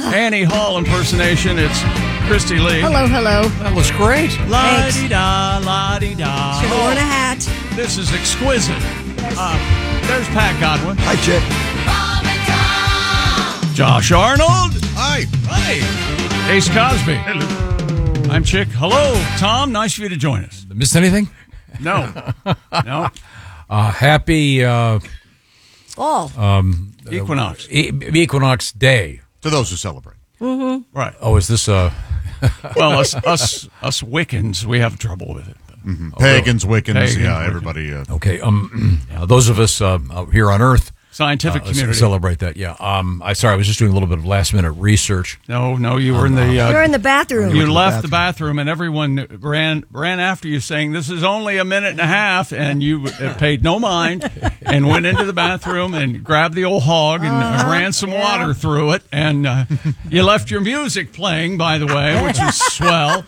Annie Hall impersonation. It's Christy Lee. Hello. That was great. La-di-da, la-di-da. Should have worn a hat. This is exquisite. There's Pat Godwin. Hi, Chick. Josh Arnold. Hi. Hey. Ace Cosby. Hello. I'm Chick. Hello, Tom. Nice for you to join us. Missed anything? No. Happy Fall. Equinox. Equinox Day. To those who celebrate. Right. Oh, is this Well, us Wiccans, we have trouble with it. Pagans, Wiccans, Pagans, yeah, Wiccans. everybody. okay? Those of us out here on Earth Scientific community. celebrate that. Yeah. I was just doing a little bit of last minute research. No, you were in the... You're in the bathroom. You left the bathroom, and everyone ran after you saying, this is only a minute and a half, and you paid no mind and went into the bathroom and grabbed the old hog and ran some water through it, and you left your music playing, by the way, which is swell.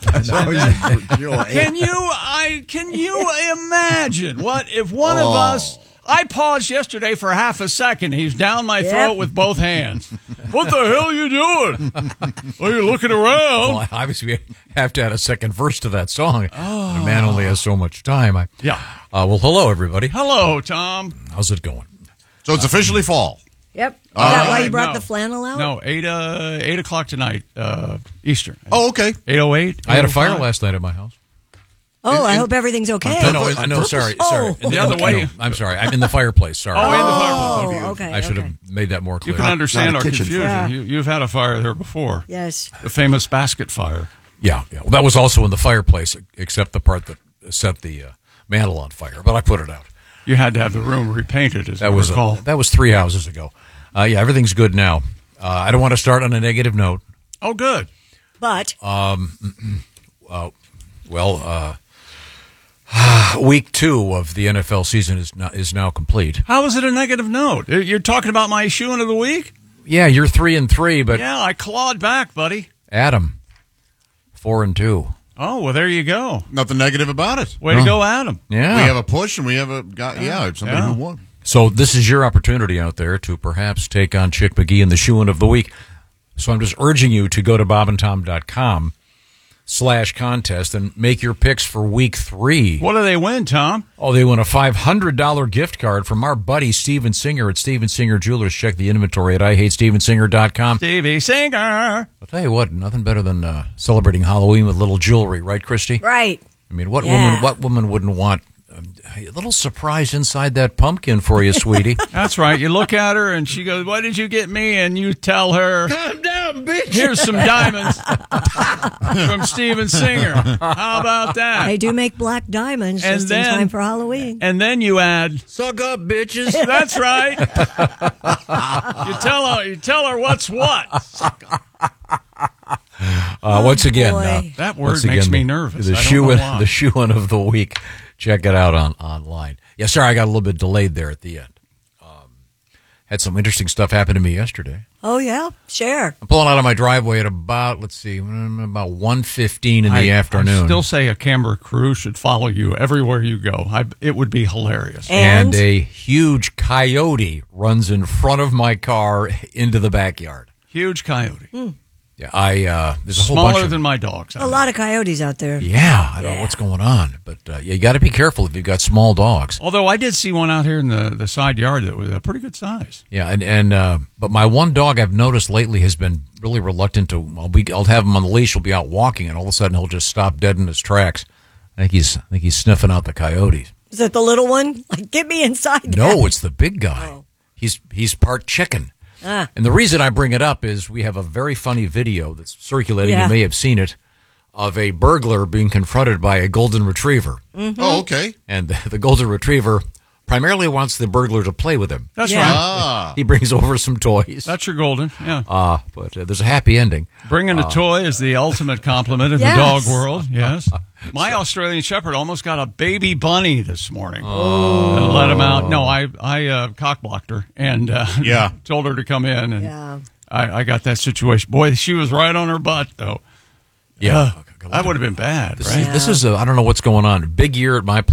Can you imagine what if one of us... I paused yesterday for half a second. He's down my throat with both hands. What the hell are you doing? Are you looking around? Well, obviously, we have to add a second verse to that song. A man only has so much time. Well, hello, everybody. Hello, Tom. How's it going? So it's officially fall. Yep. Is that why you brought No. the flannel out? No, 8 o'clock tonight, Eastern. Oh, okay. 8:08. I had a fire last night at my house. Oh, I hope everything's okay. No, sorry. The other way. I'm sorry. I'm in the fireplace. Sorry. Oh, in the fireplace. Oh, okay. I should have made that more clear. You can understand our kitchen confusion. fire. You've had a fire there before. Yes. The famous basket fire. Yeah. Well, that was also in the fireplace, except the part that set the mantle on fire. But I put it out. You had to have the room repainted, as I That was recall. that was 3 houses ago. Everything's good now. I don't want to start on a negative note. Oh, good. But Week 2 of the NFL season is now complete. How is it a negative note? You're talking about my shoe of the week? Yeah, you're 3-3, but Yeah, I clawed back, buddy. Adam, 4-2. Oh, well, there you go. Nothing negative about it. Way to go, Adam. Yeah. We have a push and we have a guy. Yeah, somebody who won. So this is your opportunity out there to perhaps take on Chick McGee in the shoe-in of the week. So I'm just urging you to go to bobandtom.com/contest and make your picks for week 3. What do they win, Tom? Oh, they win a $500 gift card from our buddy Steven Singer at Steven Singer Jewelers. Check the inventory at IHateStevenSinger.com. Stevie Singer. I'll tell you what, nothing better than celebrating Halloween with little jewelry, right, Christy? right. I mean, what Yeah. woman wouldn't want a little surprise inside that pumpkin for you, sweetie? That's right. You look at her and she goes, what did you get me? And you tell her, Calm down, bitch. here's some diamonds from Steven Singer. How about that? They do make black diamonds And just then- in time for Halloween. And then you add, Suck up, bitches. that's right. You tell her what's what. Once again, boy. That word once makes again, me nervous. The I don't know why. shoe-in of the week. Check it out online. Yeah, sorry, I got a little bit delayed there at the end. Had some interesting stuff happen to me yesterday. Oh, yeah. Share. I'm pulling out of my driveway at about 1:15 in the afternoon. I still say a camera crew should follow you everywhere you go. It would be hilarious. And a huge coyote runs in front of my car into the backyard. Huge coyote. Yeah, there's a whole bunch Smaller of than my dogs. A lot of coyotes out there. Yeah, I don't know what's going on, but you got to be careful if you've got small dogs. Although I did see one out here in the side yard that was a pretty good size. Yeah, but my one dog I've noticed lately has been really reluctant to. I'll have him on the leash. He'll be out walking, and all of a sudden he'll just stop dead in his tracks. I think he's sniffing out the coyotes. Is it the little one? Like, get me inside. No, it's the big guy. Oh. He's part chicken. And the reason I bring it up is we have a very funny video that's circulating. Yeah. You may have seen it, of a burglar being confronted by a golden retriever. Oh, okay. And the golden retriever primarily wants the burglar to play with him. That's Yeah. right. Ah. He brings over some toys. That's your golden. Yeah. But there's a happy ending. Bringing a toy is the ultimate compliment in Yes. the dog world. Yes. My Australian Shepherd almost got a baby bunny this morning. Oh. Let him out. No, I cock-blocked her and told her to come in. And Yeah. I got that situation. Boy, she was right on her butt, though. Yeah. That would have been bad, right? This is I don't know what's going on. Big year at my place.